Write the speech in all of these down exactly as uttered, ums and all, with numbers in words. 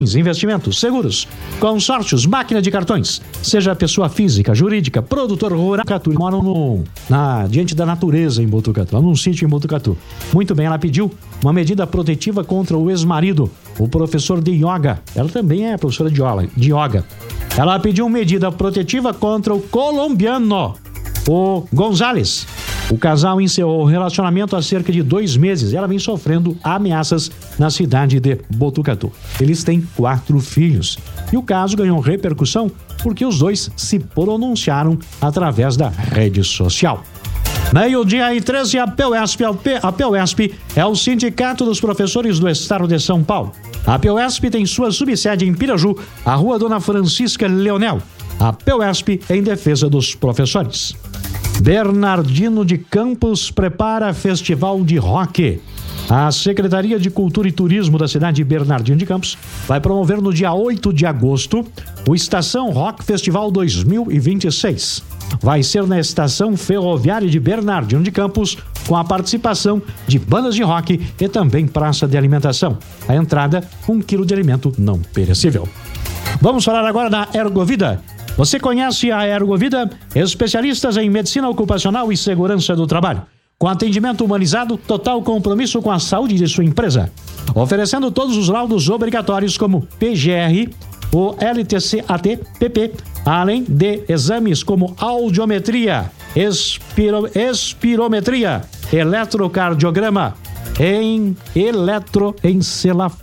investimentos, seguros, consórcios, máquina de cartões, seja pessoa física, jurídica, produtor rural, moram no, na, diante da natureza em Botucatu, num sítio em Botucatu. Muito bem, ela pediu uma medida protetiva contra o ex-marido, o professor de yoga. Ela também é professora de yoga. Ela pediu uma medida protetiva contra o colombiano, o Gonzalez. O casal encerrou o relacionamento há cerca de dois meses e ela vem sofrendo ameaças na cidade de Botucatu. Eles têm quatro filhos e o caso ganhou repercussão porque os dois se pronunciaram através da rede social. Meio-dia e treze, a PEUESP, a PEUESP é o Sindicato dos Professores do Estado de São Paulo. A PEUESP tem sua subsede em Piraju, a Rua Dona Francisca Leonel. A PEUESP em defesa dos professores. Bernardino de Campos prepara festival de rock. A Secretaria de Cultura e Turismo da cidade de Bernardino de Campos vai promover no dia oito de agosto o Estação Rock Festival dois mil e vinte e seis. Vai ser na Estação Ferroviária de Bernardino de Campos, com a participação de bandas de rock e também praça de alimentação. A entrada, um quilo de alimento não perecível. Vamos falar agora da Ergovida. Você conhece a Ergovida? Especialistas em medicina ocupacional e segurança do trabalho. Com atendimento humanizado, total compromisso com a saúde de sua empresa. Oferecendo todos os laudos obrigatórios como P G R, o L T C A T, P P, além de exames como audiometria, espiro, espirometria, eletrocardiograma, em eletroencela,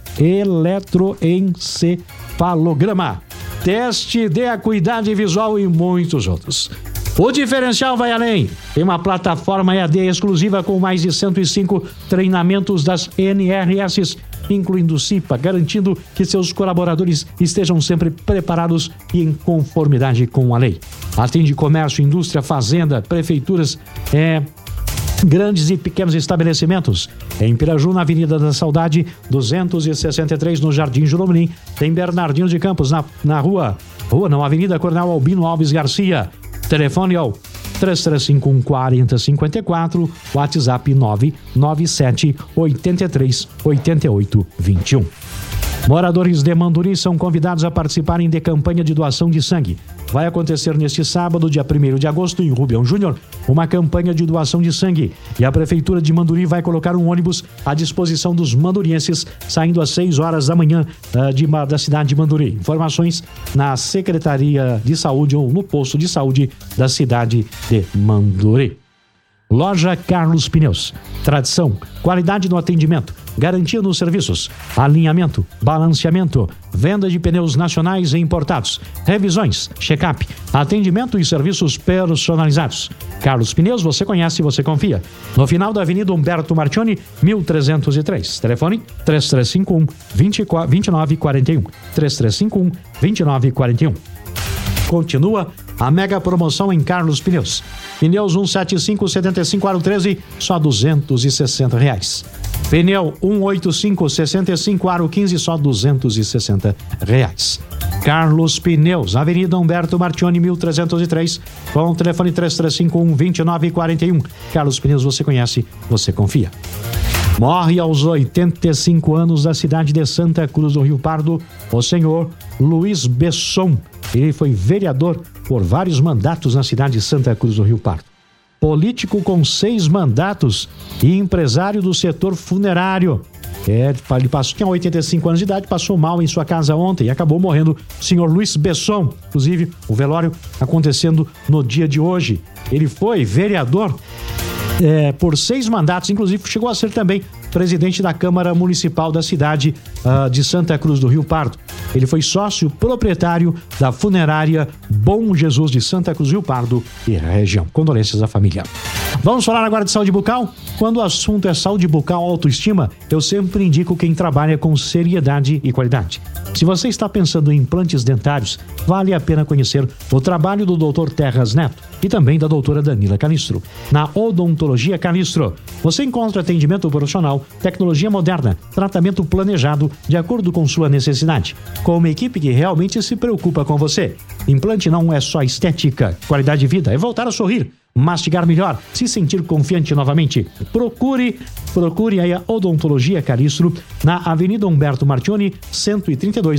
eletroencefalograma, teste de acuidade visual e muitos outros. O diferencial vai além. Tem uma plataforma E A D exclusiva com mais de cento e cinco treinamentos das N R S, incluindo o C I P A, garantindo que seus colaboradores estejam sempre preparados e em conformidade com a lei. Atende comércio, indústria, fazenda, prefeituras, é... grandes e pequenos estabelecimentos. Em Piraju, na Avenida da Saudade, duzentos e sessenta e três, no Jardim Jurumim. Tem Bernardino de Campos, na, na rua, rua não, Avenida Coronel Albino Alves Garcia. Telefone ao três três cinco um, quatro zero cinco quatro, WhatsApp nove nove sete oito três oito oito dois um. Moradores de Manduri são convidados a participarem de campanha de doação de sangue. Vai acontecer neste sábado, dia primeiro de agosto, em Rubião Júnior, uma campanha de doação de sangue. E a Prefeitura de Manduri vai colocar um ônibus à disposição dos mandurienses, saindo às seis horas da manhã uh, de, da cidade de Manduri. Informações na Secretaria de Saúde ou no posto de saúde da cidade de Manduri. Loja Carlos Pneus. Tradição, qualidade no atendimento, garantia nos serviços, alinhamento, balanceamento, venda de pneus nacionais e importados, revisões, check-up, atendimento e serviços personalizados. Carlos Pneus, você conhece e você confia. No final da Avenida Humberto Martioni, mil trezentos e três. Telefone três três cinco um, dois nove quatro um. três três cinco um, dois nove quatro um. Continua a mega promoção em Carlos Pneus. Pneus cento e setenta e cinco, setenta e cinco, aro treze, só duzentos e sessenta reais. Pneu cento e oitenta e cinco, sessenta e cinco, aro quinze, só duzentos e sessenta reais. Carlos Pneus, Avenida Humberto Martioni, mil trezentos e três, com o telefone três três cinco um, dois nove quatro um. Carlos Pneus, você conhece, você confia. Morre aos oitenta e cinco anos da cidade de Santa Cruz do Rio Pardo o senhor Luiz Besson. Ele foi vereador por vários mandatos na cidade de Santa Cruz do Rio Pardo. Político com seis mandatos e empresário do setor funerário. É, ele passou, tinha oitenta e cinco anos de idade, passou mal em sua casa ontem e acabou morrendo. O senhor Luiz Besson, inclusive o velório acontecendo no dia de hoje. Ele foi vereador É, por seis mandatos, inclusive chegou a ser também presidente da Câmara Municipal da cidade uh, de Santa Cruz do Rio Pardo. Ele foi sócio proprietário da funerária Bom Jesus de Santa Cruz do Rio Pardo e região. Condolências à família. Vamos falar agora de saúde bucal? Quando o assunto é saúde bucal, autoestima, eu sempre indico quem trabalha com seriedade e qualidade. Se você está pensando em implantes dentários, vale a pena conhecer o trabalho do doutor Terras Neto e também da doutora Danila Calistro. Na Odontologia Calistro, você encontra atendimento profissional, tecnologia moderna, tratamento planejado de acordo com sua necessidade, com uma equipe que realmente se preocupa com você. Implante não é só estética, qualidade de vida, é voltar a sorrir, mastigar melhor, se sentir confiante novamente. Procure, procure aí a Odontologia Calistro na Avenida Humberto Martioni, cento e trinta e dois.